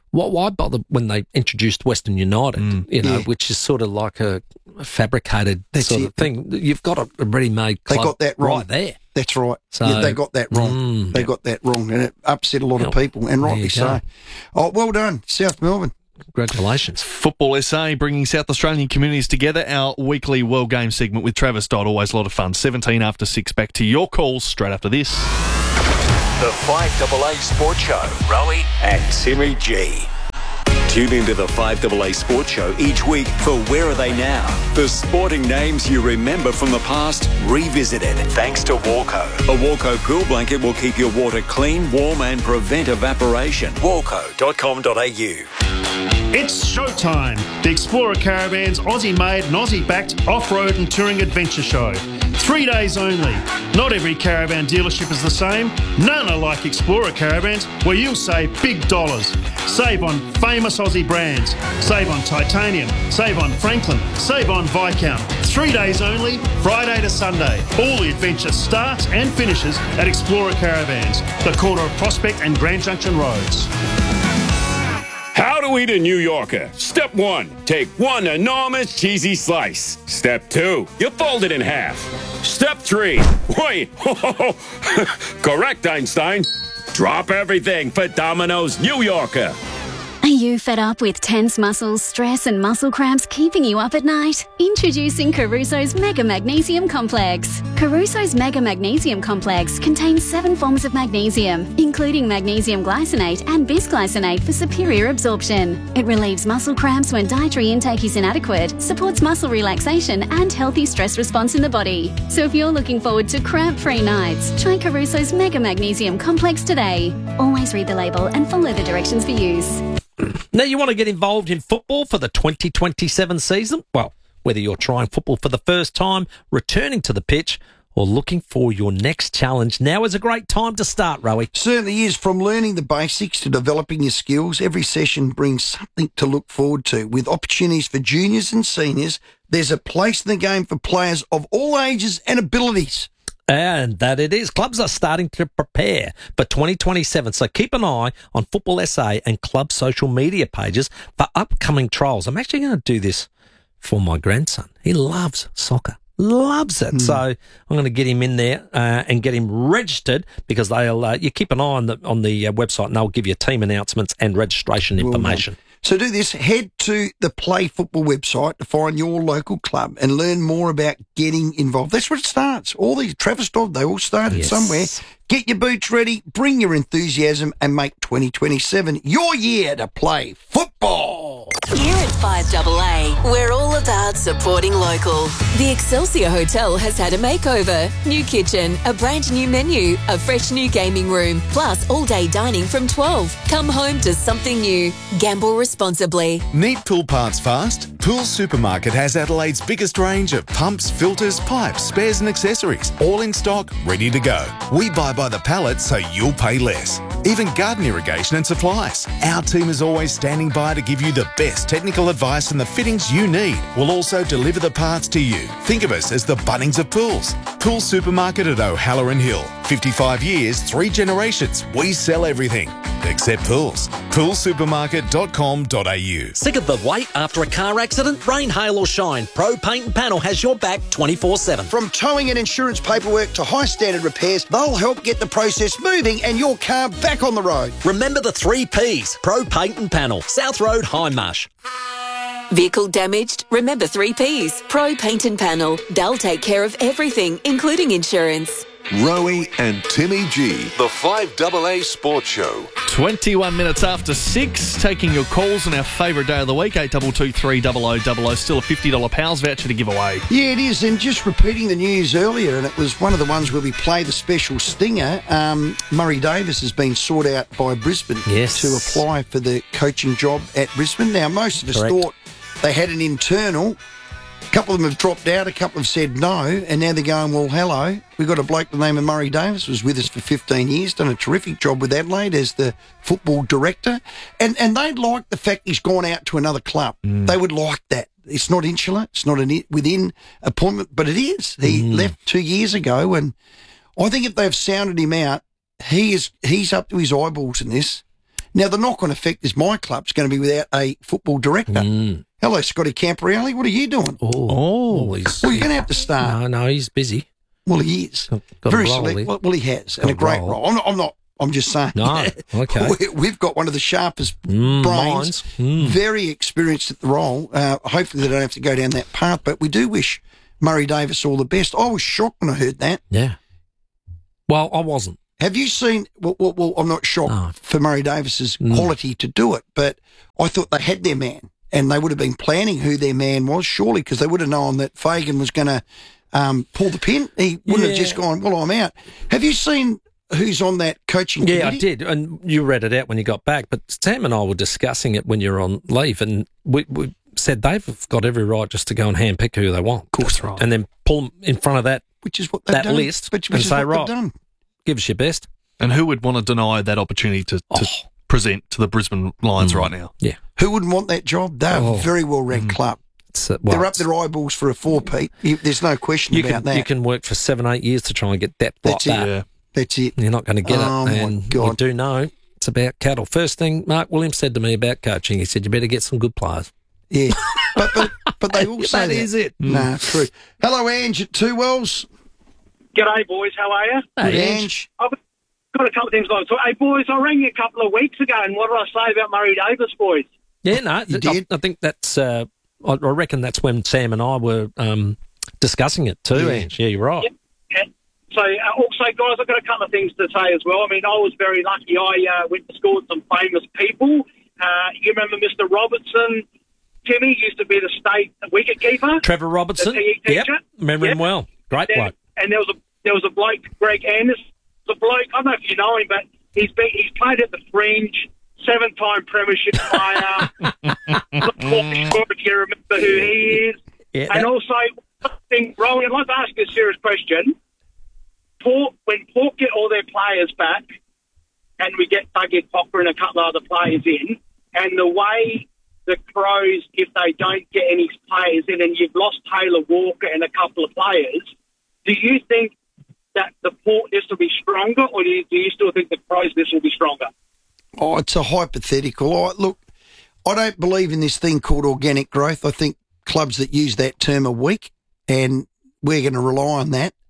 why bother when they introduced Western United, which is sort of like a fabricated sort of thing. You've got a ready-made club. They got that wrong. Right there. That's right. So, they got that wrong. They got that wrong, and it upset a lot of people, and rightly so. Oh, well done, South Melbourne. Congratulations. Football SA bringing South Australian communities together. Our weekly World Game segment with Travis Dodd. Always a lot of fun. 17 after 6. Back to your calls straight after this. The 5AA Sports Show. Rowie and Timmy G. Tune into the 5AA Sports Show each week for Where Are They Now? The sporting names you remember from the past, revisited. Thanks to Walco. A Walco pool blanket will keep your water clean, warm and prevent evaporation. Walco.com.au. It's showtime. The Explorer Caravans Aussie-made and Aussie-backed off-road and touring adventure show. 3 days only. Not every caravan dealership is the same. None are like Explorer Caravans, where you'll save big dollars. Save on famous Aussie brands. Save on Titanium. Save on Franklin. Save on Viscount. 3 days only, Friday to Sunday. All the adventure starts and finishes at Explorer Caravans, the corner of Prospect and Grand Junction Roads. How to eat a New Yorker. Step 1, take one enormous cheesy slice. Step 2, you fold it in half. Step 3, wait, correct, Einstein. Drop everything for Domino's New Yorker. Are you fed up with tense muscles, stress and muscle cramps keeping you up at night? Introducing Caruso's Mega Magnesium Complex. Caruso's Mega Magnesium Complex contains 7 forms of magnesium, including magnesium glycinate and bisglycinate for superior absorption. It relieves muscle cramps when dietary intake is inadequate, supports muscle relaxation and healthy stress response in the body. So if you're looking forward to cramp-free nights, try Caruso's Mega Magnesium Complex today. Always read the label and follow the directions for use. Now, you want to get involved in football for the 2027 season? Well, whether you're trying football for the first time, returning to the pitch, or looking for your next challenge, now is a great time to start, Rowie. Certainly is. From learning the basics to developing your skills, every session brings something to look forward to. With opportunities for juniors and seniors, there's a place in the game for players of all ages and abilities. And that it is. Clubs are starting to prepare for 2027, so keep an eye on Football SA and club social media pages for upcoming trials. I'm actually going to do this for my grandson. He loves soccer. Loves it. So I'm going to get him in there and get him registered, because they'll you keep an eye on the website, and they'll give you team announcements and registration information. So do this, head to the Play Football website to find your local club and learn more about getting involved. That's where it starts. All these Travis Dodd, they all started somewhere. Get your boots ready, bring your enthusiasm, and make 2027 your year to play football. Here at 5AA, we're all about supporting local. The Excelsior Hotel has had a makeover. New kitchen, a brand new menu, a fresh new gaming room, plus all-day dining from 12. Come home to something new. Gamble responsibly. Need pool parts fast? Pool Supermarket has Adelaide's biggest range of pumps, filters, pipes, spares and accessories, all in stock, ready to go. We buy by the pallet so you'll pay less. Even garden irrigation and supplies. Our team is always standing by to give you the best technical advice and the fittings you need. We'll also deliver the parts to you. Think of us as the Bunnings of pools. Pool Supermarket at O'Halloran Hill. 55 years, 3 generations. We sell everything except pools. Poolsupermarket.com.au. Sick of the wait after a car accident? Rain, hail or shine, Pro Paint and Panel has your back 24/7. From towing and insurance paperwork to high standard repairs, they'll help get the process moving and your car back on the road. Remember the 3 Ps. Pro Paint and Panel, South Road, Hindmarsh. Vehicle damaged? Remember 3 Ps. Pro Paint and Panel. They'll take care of everything, including insurance. Rowie and Timmy G, the 5AA Sports Show. 21 minutes after 6, taking your calls on our favourite day of the week, 8223 0000. Still a $50 Pals voucher to give away. Yeah, it is. And just repeating the news earlier, and it was one of the ones where we play the special stinger, Murray Davis has been sought out by Brisbane to apply for the coaching job at Brisbane. Now, most of us thought they had an internal. A couple of them have dropped out, a couple have said no, and now they're going, well, hello, we've got a bloke by the name of Murray Davis, was with us for 15 years, done a terrific job with Adelaide as the football director, and they'd like the fact he's gone out to another club. They would like that. It's not insular, it's not an within appointment, but it is. He left 2 years ago, and I think if they've sounded him out, he's up to his eyeballs in this. Now, the knock-on effect is my club's going to be without a football director. Hello, Scotty Camporelli. What are you doing? Oh, well, you're going to have to start. No, he's busy. Well, he is. Got Very a role, select. Well, he has, and a great role. I'm not. I'm just saying. No, okay. We've got one of the sharpest brains, very experienced at the role. Hopefully, they don't have to go down that path, but we do wish Murray Davis all the best. I was shocked when I heard that. Yeah. Well, I wasn't. Have you seen? Well, I'm not shocked for Murray Davis's quality to do it, but I thought they had their man, and they would have been planning who their man was, surely, because they would have known that Fagan was going to pull the pin. He wouldn't have just gone, well, I'm out. Have you seen who's on that coaching committee? Yeah, I did, and you read it out when you got back, but Sam and I were discussing it when you were on leave, and we said they've got every right just to go and handpick who they want. Of course, right. And then pull them in front of that, which is what they've that done. list, Which and is say, what right, they've done. give us your best. And who would want to deny that opportunity to present to the Brisbane Lions right now? Yeah. Who wouldn't want that job? They're a very well-ranked club. They're up their eyeballs for a four-peat. There's no question about that. You can work for 7-8 years to try and get depth That's like it. that. Yeah. That's it. You're not going to get Oh, it. my And God. you do know it's about cattle. First thing Mark Williams said to me about coaching, he said, you better get some good players. Yeah. But they all say that. That is it. Nah, true. Hello, Ange at Two Wells. G'day, boys. How are you? Good, Ange. I've got a couple of things I want to talk. Hey, boys, I rang you a couple of weeks ago, and what did I say about Murray Davis, boys? Yeah, no, I think that's. I reckon that's when Sam and I were discussing it too, Ange. Yeah, you're right. Yeah. So, also, guys, I've got a couple of things to say as well. I mean, I was very lucky. I went to school with some famous people. You remember Mr. Robertson? Timmy used to be the state wicketkeeper. Trevor Robertson. The PE teacher. Yep, remember him well. Great bloke. And there was a bloke, Greg Anderson. The bloke, I don't know if you know him, but he's played at the Fringe, 7-time premiership player. Not quite sure if you remember who he is. Yeah, and also, Rolly, I'd like to ask you a serious question. When Port get all their players back, and we get Dougie Cocker and a couple of other players in, and the way the Crows, if they don't get any players in, and you've lost Taylor Walker and a couple of players, do you think that the Port list will be stronger, or do you still think the Crows list will be stronger? Oh, it's a hypothetical. Look, I don't believe in this thing called organic growth. I think clubs that use that term are weak, and we're going to rely on that.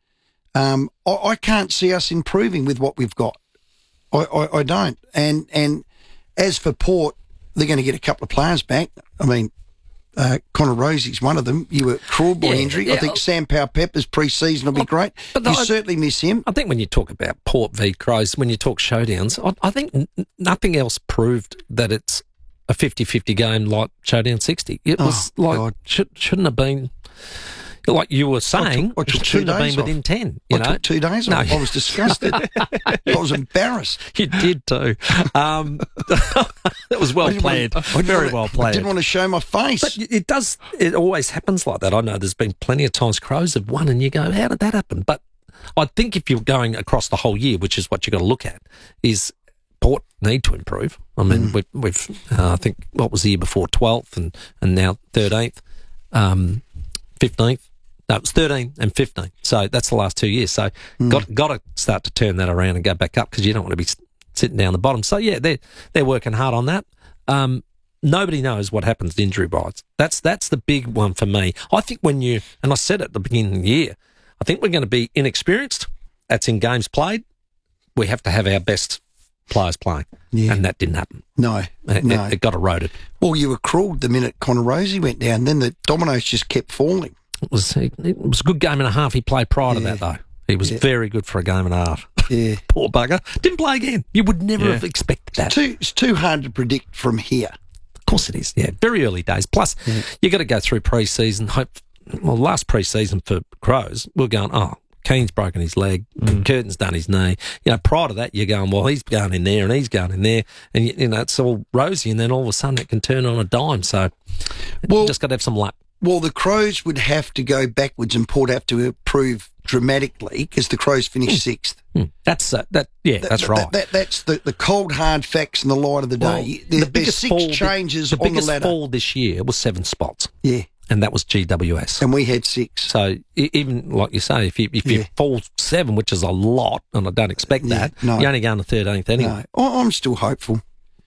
I can't see us improving with what we've got. I don't. And as for Port, they're going to get a couple of players back. I mean, Connor Rosie's one of them. You were Crawlboy injury. yeah. I think Sam Powell-Pepper's pre-season will be great. But you certainly miss him. I think when you talk about Port v Crows, when you talk showdowns, I think nothing else proved that it's a 50-50 game like Showdown 60. It was shouldn't have been... Like you were saying, I took it shouldn't 2 have been days within off. 10. I took 2 days off. I was disgusted. I was embarrassed. You did too. That was well planned. Very well planned. I didn't want to show my face. But it does. It always happens like that. I know there's been plenty of times Crows have won and you go, how did that happen? But I think if you're going across the whole year, which is what you've got to look at, is Port need to improve. I mean, we've I think, what was the year before, 12th and now 13th, 15th. No, it was 13 and 15. So that's the last 2 years. So got to start to turn that around and go back up because you don't want to be sitting down the bottom. So, yeah, they're working hard on that. Nobody knows what happens to injury-wise. That's the big one for me. I think when you, and I said at the beginning of the year, I think we're going to be inexperienced. That's in games played. We have to have our best players playing. Yeah. And that didn't happen. No. It got eroded. Well, you were cruel the minute Connor Rosie went down. Then the dominoes just kept falling. It was a good game and a half he played prior to that, though. He was very good for a game and a half. Yeah. Poor bugger. Didn't play again. You would never have expected that. It's too hard to predict from here. Of course it is, yeah. Very early days. Plus, you got to go through pre-season. Last pre-season for Crows, we're going, Keane's broken his leg, Curtin's done his knee. You know, prior to that, you're going, well, he's going in there and he's going in there. And, you know, it's all rosy. And then all of a sudden it can turn on a dime. So, just got to have some luck. Well, the Crows would have to go backwards and Port have to improve dramatically because the Crows finished 6th. That's right. That's the cold, hard facts in the light of the day. There's biggest 6 changes the on the biggest ladder. fall this year was 7 spots. Yeah. And that was GWS. And we had 6. So even, like you say, if you fall 7, which is a lot, and I don't expect that, no. you're only going to 13th anyway. No, I'm still hopeful.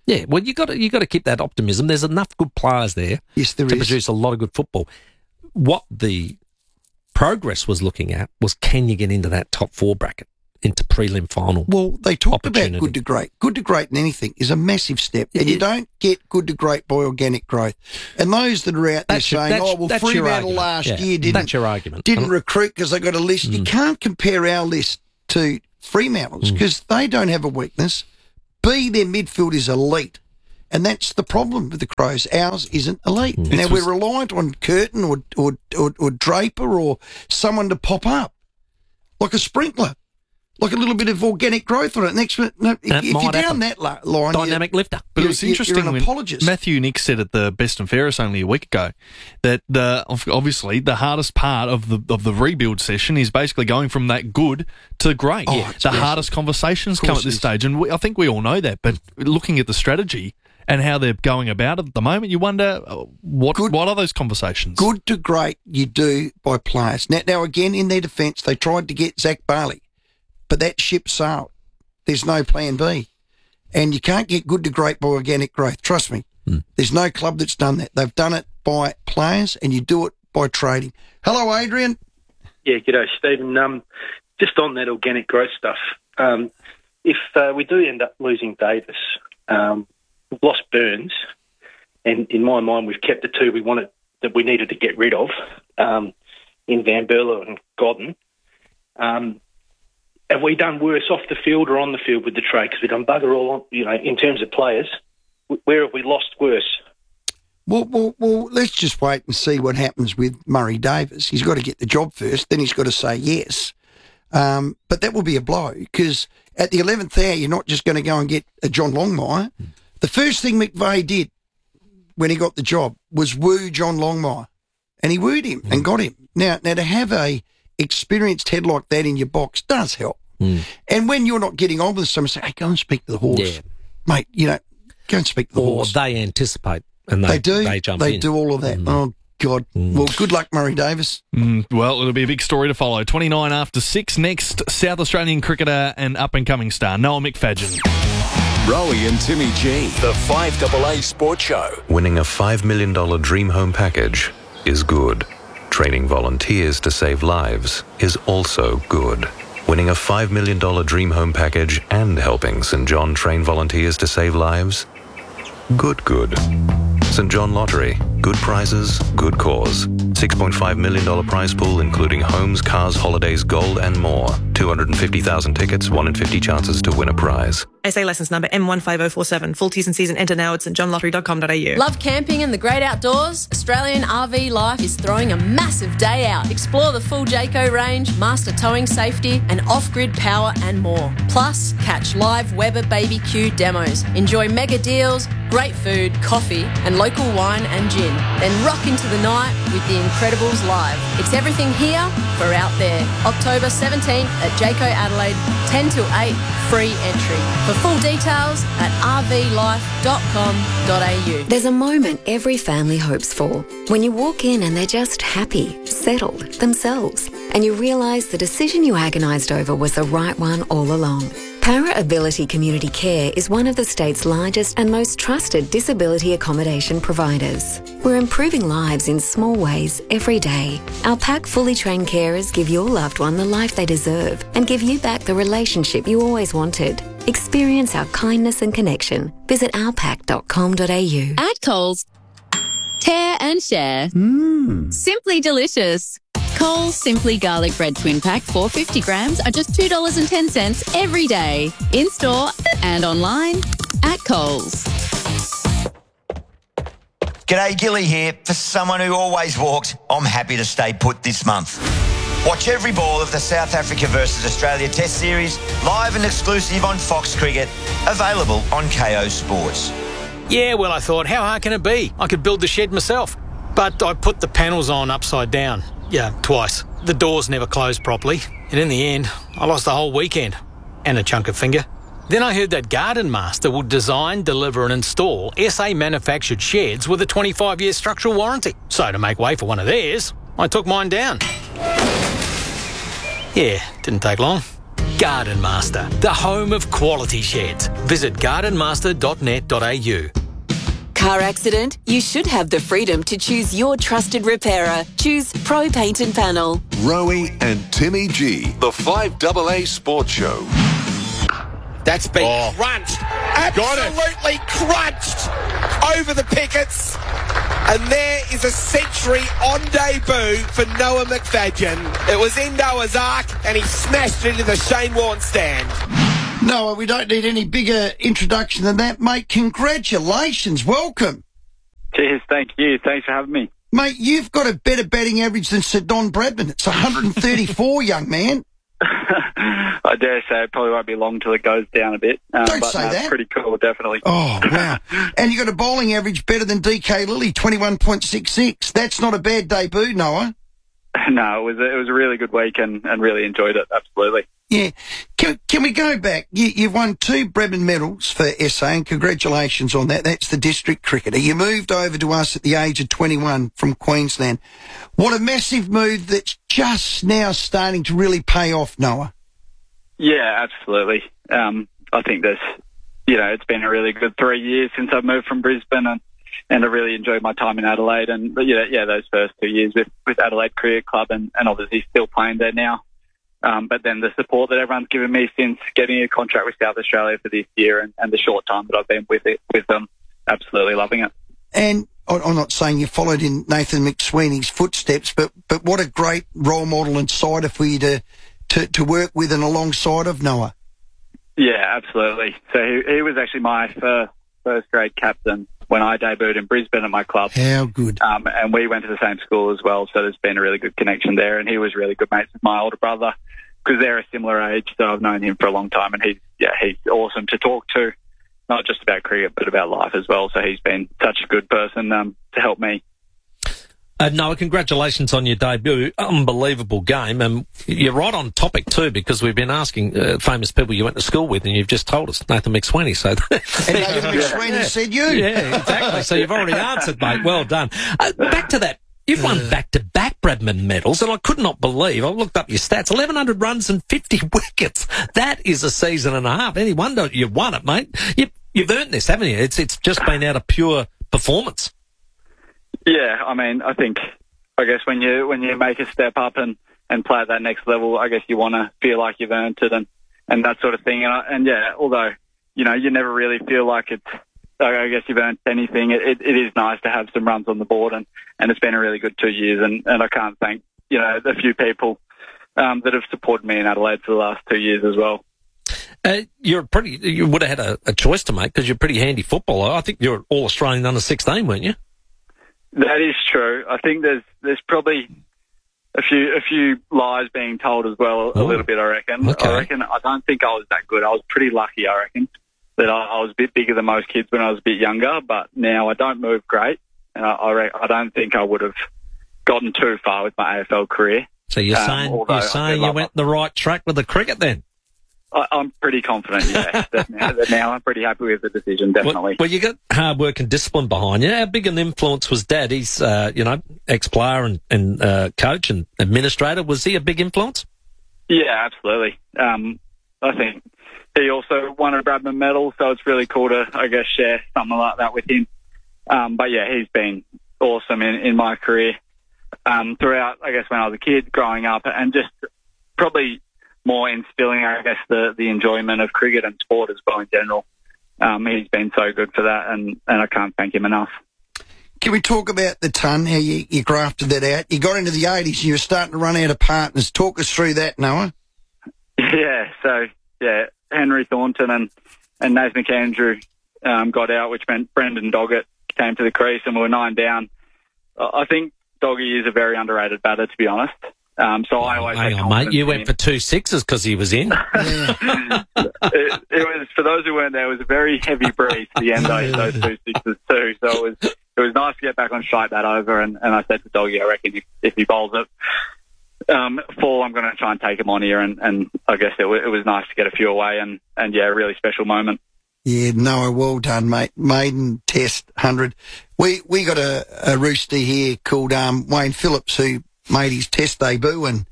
Yeah, well, you got to keep that optimism. There's enough good players there to produce a lot of good football. What the progress was looking at was, can you get into that top 4 bracket, into prelim final? Well, they talked about good to great. Good to great in anything is a massive step, and you don't get good to great by organic growth. And those that are out there saying, Fremantle last year didn't recruit because they got a list. You can't compare our list to Fremantle's because they don't have a weakness. B, their midfield is elite. And that's the problem with the Crows. Ours isn't elite. Now, we're reliant on Curtin or Draper or someone to pop up, like a sprinkler, like a little bit of organic growth on it. Next, if you're down that line, dynamic lifter. But it was interesting you're an when apologist. Matthew Nick said at the Best and Fairest only a week ago that obviously the hardest part of the rebuild session is basically going from that good to great. The hardest conversations come at this stage, and I think we all know that. But looking at the strategy and how they're going about it at the moment, you wonder what are those conversations? Good to great you do by players. Now again, in their defence, they tried to get Zach Barley, but that ship sailed. There's no plan B. And you can't get good to great by organic growth. Trust me. There's no club that's done that. They've done it by players, and you do it by trading. Hello, Adrian. Yeah, g'day, Stephen. Just on that organic growth stuff, if we do end up losing Davis, we've lost Burns, and in my mind, we've kept the 2 that we needed to get rid of in Van Berlo and Godden. Have we done worse off the field or on the field with the trade? Because we've done bugger all, in terms of players. Where have we lost worse? Well, let's just wait and see what happens with Murray Davis. He's got to get the job first, then he's got to say yes. But that will be a blow, because at the 11th hour, you're not just going to go and get a John Longmire. The first thing McVeigh did when he got the job was woo John Longmire, and he wooed him and got him. Now to have a experienced head like that in your box does help. And when you're not getting on with someone, say, hey, go and speak to the horse. Mate, go and speak to the horse. Or they anticipate and they jump in. They do all of that. Oh, God. Well, good luck, Murray Davis. Well, it'll be a big story to follow. 29 after 6. Next, South Australian cricketer and up-and-coming star, Noah McFadden. Rowie and Timmy G, the 5AA Sports Show. Winning a $5 million dream home package is good. Training volunteers to save lives is also good. Winning a $5 million dream home package and helping St. John train volunteers to save lives? Good. St. John Lottery. Good prizes, good cause. $6.5 million prize pool, including homes, cars, holidays, gold, and more. 250,000 tickets, 1 in 50 chances to win a prize. SA licence number M15047. Full T's and C's and enter now at stjohnlottery.com.au. Love camping and the great outdoors? Australian RV Life is throwing a massive day out. Explore the full Jayco range, master towing safety, and off-grid power and more. Plus, catch live Weber BBQ demos. Enjoy mega deals, great food, coffee, and local wine and gin. Then rock into the night with the Incredibles live. It's everything here for out there. October 17th at Jayco Adelaide, 10 till 8, free entry. For full details at rvlife.com.au. There's a moment every family hopes for. When you walk in and they're just happy, settled, themselves, and you realise the decision you agonised over was the right one all along. Para Ability Community Care is one of the state's largest and most trusted disability accommodation providers. We're improving lives in small ways every day. Our PAC fully trained carers give your loved one the life they deserve and give you back the relationship you always wanted. Experience our kindness and connection. Visit ourpac.com.au. At Coles, tear and share. Simply delicious. Coles Simply Garlic Bread Twin Pack 450 grams are just $2.10 every day. In store and online at Coles. G'day, Gilly here. For someone who always walked, I'm happy to stay put this month. Watch every ball of the South Africa versus Australia Test Series live and exclusive on Fox Cricket, available on KO Sports. Yeah, well, I thought, how hard can it be? I could build the shed myself. But I put the panels on upside down. Yeah, twice. The doors never closed properly. And in the end, I lost the whole weekend. And a chunk of finger. Then I heard that Garden Master would design, deliver and install SA-manufactured sheds with a 25-year structural warranty. So to make way for one of theirs, I took mine down. Yeah, didn't take long. Garden Master, the home of quality sheds. Visit gardenmaster.net.au. Car accident? You should have the freedom to choose your trusted repairer. Choose Pro Paint and Panel. Rowie and Timmy G, the 5AA Sports Show. That's been crunched. Absolutely crunched over the pickets. And there is a century on debut for Noah McFadden. It was in Noah's Ark and he smashed it into the Shane Warne stand. Noah, we don't need any bigger introduction than that, mate. Congratulations. Welcome. Cheers. Thank you. Thanks for having me. Mate, you've got a better batting average than Sir Don Bradman. It's 134, young man. I dare say it probably won't be long till it goes down a bit. Don't say that. It's pretty cool, definitely. Oh, wow. And you got a bowling average better than DK Lilly, 21.66. That's not a bad debut, Noah. No, it was a really good week and really enjoyed it, absolutely. Yeah. Can we go back? You've won 2 Bradman medals for SA, and congratulations on that. That's the district cricketer. You moved over to us at the age of 21 from Queensland. What a massive move that's just now starting to really pay off, Noah. Yeah, absolutely. I think it's been a really good 3 years since I've moved from Brisbane and I really enjoyed my time in Adelaide and those first 2 years with Adelaide Cricket Club and obviously still playing there now. But then the support that everyone's given me since getting a contract with South Australia for this year and the short time that I've been with them, absolutely loving it. And I'm not saying you followed in Nathan McSweeney's footsteps, but what a great role model and sider for you to work with and alongside of, Noah. Yeah, absolutely. So he was actually my first grade captain when I debuted in Brisbane at my club. How good. And we went to the same school as well, so there's been a really good connection there. And he was really good mates with my older brother because they're a similar age, so I've known him for a long time. And he's awesome to talk to, not just about cricket, but about life as well. So he's been such a good person to help me. Noah, congratulations on your debut. Unbelievable game. And you're right on topic too, because we've been asking famous people you went to school with, and you've just told us Nathan McSweeney. So and Nathan McSweeney said you. Yeah, exactly. So you've already answered, mate. Well done. Back to that. You've won back-to-back Bradman medals, and I could not believe, I looked up your stats, 1,100 runs and 50 wickets. That is a season and a half. Any wonder you won it, mate. You've earned this, haven't you? It's just been out of pure performance. Yeah, I mean, I guess when you make a step up and play at that next level, I guess you want to feel like you've earned it and that sort of thing. And although, you never really feel like I guess you've earned anything, it is nice to have some runs on the board and it's been a really good 2 years and I can't thank, the few people that have supported me in Adelaide for the last 2 years as well. You would have had a choice to make because you're a pretty handy footballer. I think you're All-Australian under 16, weren't you? That is true. I think there's probably a few lies being told as well, a little bit, I reckon. Okay. I don't think I was that good. I was pretty lucky, I reckon, that I was a bit bigger than most kids when I was a bit younger, but now I don't move great, and I don't think I would have gotten too far with my AFL career. So you're saying you went the right track with the cricket then? I'm pretty confident, yeah. that now I'm pretty happy with the decision, definitely. Well, you got hard work and discipline behind you. How big an influence was Dad? He's, ex-player and coach and administrator. Was he a big influence? Yeah, absolutely. I think he also won a Bradman medal, so it's really cool to, I guess, share something like that with him. But yeah, he's been awesome in my career throughout, I guess, when I was a kid, growing up, and just probably more instilling, I guess, the enjoyment of cricket and sport as well in general. He's been so good for that, and I can't thank him enough. Can we talk about the ton, how you grafted that out? You got into the 80s and you were starting to run out of partners. Talk us through that, Noah. Yeah, so, Henry Thornton and Nathan McAndrew got out, which meant Brendan Doggett came to the crease and we were 9 down. I think Doggy is a very underrated batter, to be honest. So I always hang on, mate. You went for 2 sixes because he was in. It was, for those who weren't there, it was a very heavy breeze at the end of those 2 sixes too. So it was nice to get back on straight bat over. And I said to Doggy, I reckon if he bowls it full, I'm going to try and take him on here. And I guess it was nice to get a few away. And a really special moment. Yeah, Noah, well done, mate. Maiden Test 100. We got a rooster here called Wayne Phillips who made his Test debut and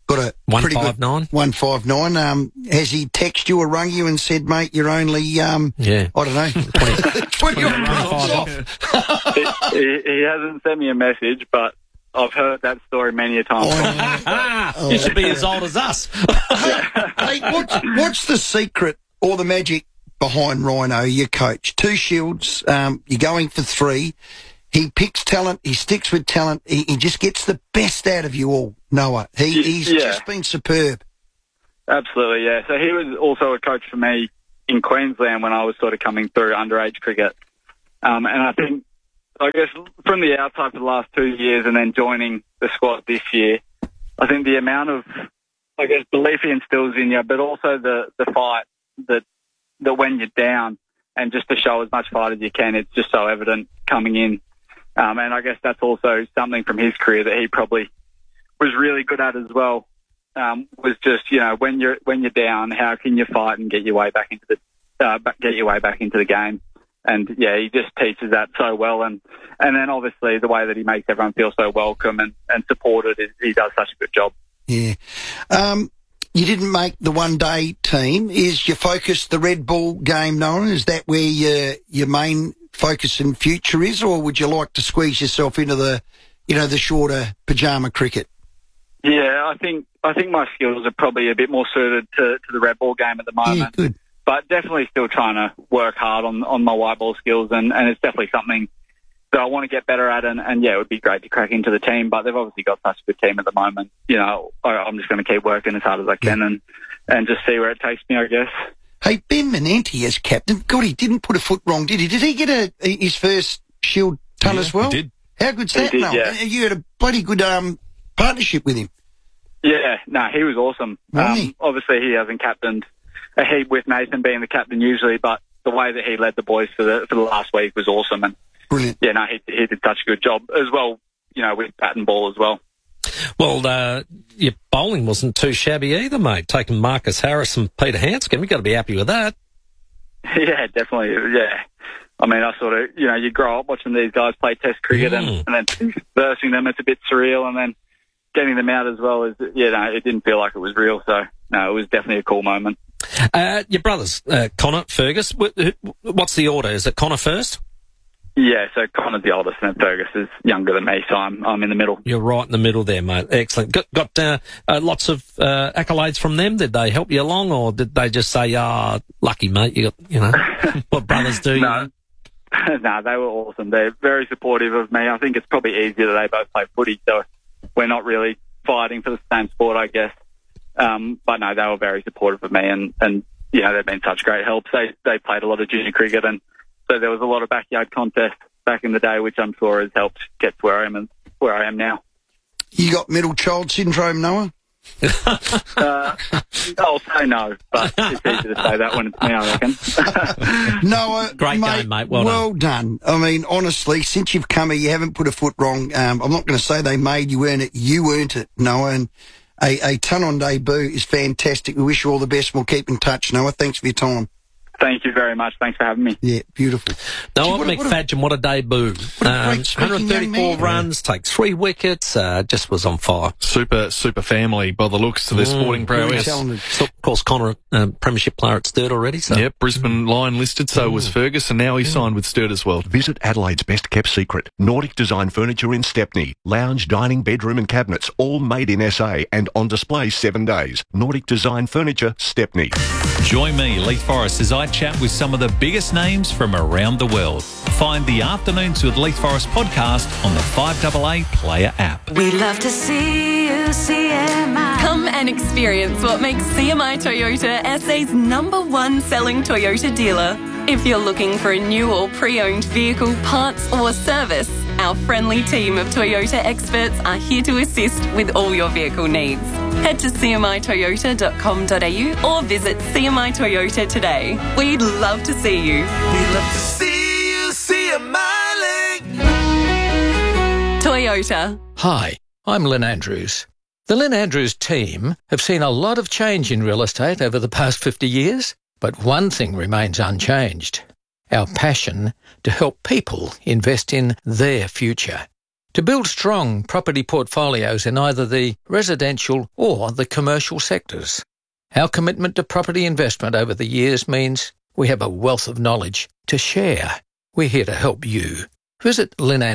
got a pretty good 159. 159. Has he texted you or rung you and said, mate, you're only, I don't know, 20 off? He hasn't sent me a message, but I've heard that story many a time. You should be as old as us. Hey, what's the secret or the magic behind Rhino, your coach? 2 shields, you're going for 3. He picks talent, he sticks with talent, he just gets the best out of you all, Noah. He's just been superb. Absolutely, yeah. So he was also a coach for me in Queensland when I was sort of coming through underage cricket. And I guess from the outside for the last 2 years and then joining the squad this year, I think the amount of, I guess, belief he instills in you, but also the fight that when you're down and just to show as much fight as you can, it's just so evident coming in. And I guess that's also something from his career that he probably was really good at as well. Was just, when you're down, how can you fight and get your way back into the game? And yeah, he just teaches that so well. And then obviously the way that he makes everyone feel so welcome and supported, he does such a good job. Yeah. You didn't make the one-day team. Is your focus the red ball game, Noah? Is that where your main focus in future is, or would you like to squeeze yourself into the shorter pajama cricket? Yeah, I think my skills are probably a bit more suited to the red ball game at the moment. Yeah, good. But definitely still trying to work hard on my white ball skills, and it's definitely something that I want to get better at, and it would be great to crack into the team, but they've obviously got such a good team at the moment. I'm just going to keep working as hard as I can and just see where it takes me, I guess. Hey, Ben Manenti as captain, God, he didn't put a foot wrong, did he? Did he get his first Shield ton as well? He did. How good's that, Noel? Yeah. You had a bloody good partnership with him. Yeah, no, he was awesome. Obviously, he hasn't captained a heap with Nathan being the captain usually, but the way that he led the boys for the last week was awesome. And brilliant. Yeah, no, he did such a good job as well, with bat and ball as well. Well, your bowling wasn't too shabby either, mate. Taking Marcus Harris and Peter Hanscom, you've got to be happy with that. Yeah, definitely, yeah. I mean, I sort of, you grow up watching these guys play Test cricket and then versing them, it's a bit surreal, and then getting them out as well it didn't feel like it was real. So, no, it was definitely a cool moment. Your brothers, Connor, Fergus, what's the order? Is it Connor first? Yeah, so Connor's the oldest and Fergus is younger than me, so I'm in the middle. You're right in the middle there, mate. Excellent. Got lots of accolades from them. Did they help you along, or did they just say, lucky, mate, you got, what brothers do? No, they were awesome. They're very supportive of me. I think it's probably easier that they both play footy, so we're not really fighting for the same sport, I guess. But no, they were very supportive of me, and they've been such great help. They played a lot of junior cricket, and so there was a lot of backyard contests back in the day, which I'm sure has helped get to where I am now. You got middle child syndrome, Noah? I'll say no, but it's easy to say that when it's me, I reckon. Noah, great game, mate. Well done. I mean, honestly, since you've come here, you haven't put a foot wrong. I'm not going to say they made you earn it. You earned it, Noah, and a ton on debut is fantastic. We wish you all the best. We'll keep in touch, Noah. Thanks for your time. Thank you very much. Thanks for having me. Yeah, beautiful. Noah McFadgen, what a debut. 134 runs, takes 3 wickets, just was on fire. Super family by the looks to their sporting prowess. Of course, Connor, premiership player at Sturt already. So. Yep, Brisbane Lion listed, so was Fergus, and now he's signed with Sturt as well. Visit Adelaide's best kept secret, Nordic Design Furniture in Stepney. Lounge, dining, bedroom and cabinets, all made in SA and on display 7 days. Nordic Design Furniture, Stepney. Join me, Leith Forrest, as I chat with some of the biggest names from around the world. Find the Afternoons with Leith Forrest podcast on the 5AA Player app. We'd love to see you, CMI. Come and experience what makes CMI Toyota SA's #1 selling Toyota dealer. If you're looking for a new or pre-owned vehicle, parts or service, our friendly team of Toyota experts are here to assist with all your vehicle needs. Head to cmitoyota.com.au or visit CMI Toyota today. We'd love to see you. We'd love to see you, CMI. Toyota. Hi, I'm Lynn Andrews. The Lynn Andrews team have seen a lot of change in real estate over the past 50 years, but one thing remains unchanged: our passion to help people invest in their future. to build strong property portfolios in either the residential or the commercial sectors. Our commitment to property investment over the years means we have a wealth of knowledge to share. We're here to help you. Visit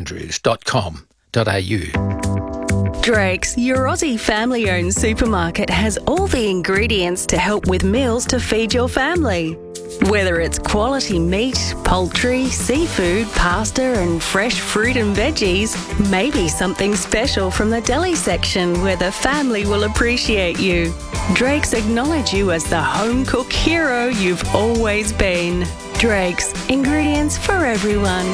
lynandrews.com.au. Drake's, your Aussie family-owned supermarket, has all the ingredients to help with meals to feed your family. Whether it's quality meat, poultry, seafood, pasta and fresh fruit and veggies, maybe something special from the deli section where the family will appreciate you. Drake's acknowledge you as the home cook hero you've always been. Drake's, ingredients for everyone.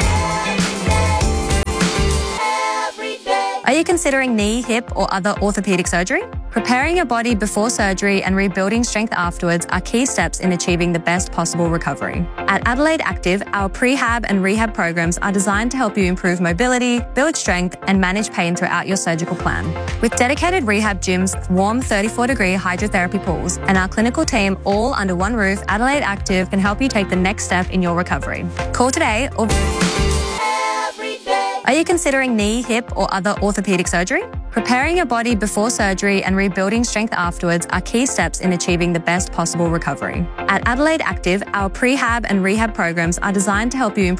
Are you considering knee, hip, or other orthopedic surgery? Preparing your body before surgery and rebuilding strength afterwards are key steps in achieving the best possible recovery. At Adelaide Active, our prehab and rehab programs are designed to help you improve mobility, build strength, and manage pain throughout your surgical plan. With dedicated rehab gyms, warm 34-degree hydrotherapy pools, and our clinical team all under one roof, Adelaide Active can help you take the next step in your recovery. Call today or... Are you considering knee, hip, or other orthopedic surgery? Preparing your body before surgery and rebuilding strength afterwards are key steps in achieving the best possible recovery. At Adelaide Active, our prehab and rehab programs are designed to help you improve